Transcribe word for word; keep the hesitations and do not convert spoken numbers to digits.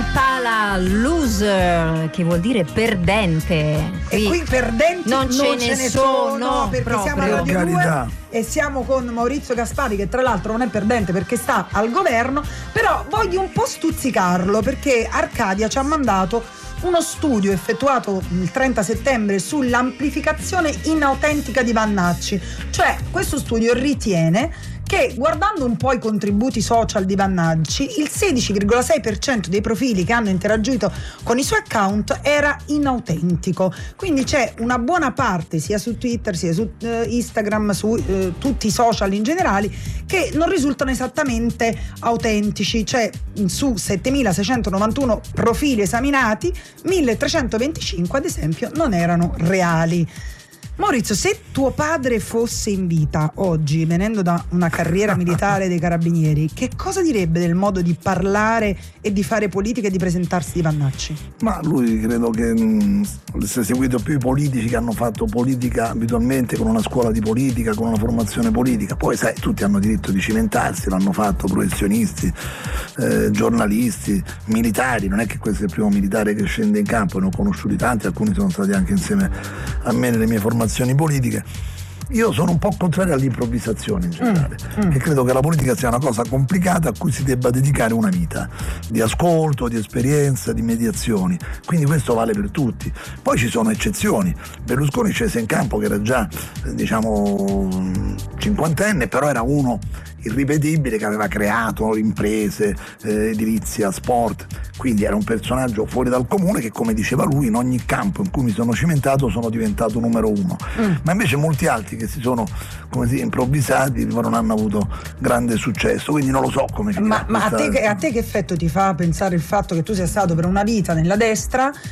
Impala Loser, che vuol dire perdente. E qui perdenti non, non ce, ce ne ne sono, sono, perché proprio. siamo a Radio Carità. due e siamo con Maurizio Gaspari, che tra l'altro non è perdente perché sta al governo, però voglio un po' stuzzicarlo perché Arcadia ci ha mandato uno studio effettuato il trenta settembre sull'amplificazione inautentica di Vannacci. Cioè, questo studio ritiene che, guardando un po' i contributi social di Vannacci, il sedici virgola sei per cento dei profili che hanno interagito con i suoi account era inautentico. Quindi c'è una buona parte, sia su Twitter sia su eh, Instagram, su eh, tutti i social in generale, che non risultano esattamente autentici. Cioè, su settemilaseicentonovantuno profili esaminati, milletrecentoventicinque ad esempio non erano reali. Maurizio, se tuo padre fosse in vita oggi, venendo da una carriera militare dei carabinieri, che cosa direbbe del modo di parlare e di fare politica e di presentarsi di Vannacci? Ma lui credo che mh, avesse seguito più i politici che hanno fatto politica abitualmente, con una scuola di politica, con una formazione politica. Poi sai, tutti hanno diritto di cimentarsi, l'hanno fatto professionisti, eh, giornalisti, militari. Non è che questo è il primo militare che scende in campo, ne ho conosciuti tanti, alcuni sono stati anche insieme a me nelle mie formazioni politiche. Io sono un po' contrario all'improvvisazione in generale, mm, mm. e credo che la politica sia una cosa complicata a cui si debba dedicare una vita di ascolto, di esperienza, di mediazioni. Quindi questo vale per tutti. Poi ci sono eccezioni. Berlusconi scese in campo che era già eh, diciamo cinquantenne, però era uno irripetibile che aveva creato imprese, eh, edilizia, sport, quindi era un personaggio fuori dal comune che, come diceva lui, in ogni campo in cui mi sono cimentato sono diventato numero uno. Mm. Ma invece molti altri che si sono, come si, improvvisati non hanno avuto grande successo, quindi non lo so come finirà. Ma, ma a, te, a te che effetto ti fa pensare il fatto che tu sia stato per una vita nella destra